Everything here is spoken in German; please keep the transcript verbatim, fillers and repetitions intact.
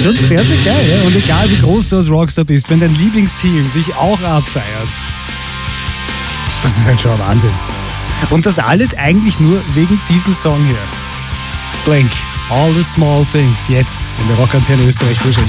schon sehr, sehr geil. Ja? Und egal wie groß du als Rockstar bist, wenn dein Lieblingsteam dich auch abfeiert, das ist halt schon ein Wahnsinn. Und das alles eigentlich nur wegen diesem Song hier. Blank. All the small things. Jetzt in der Rockantenne Österreich.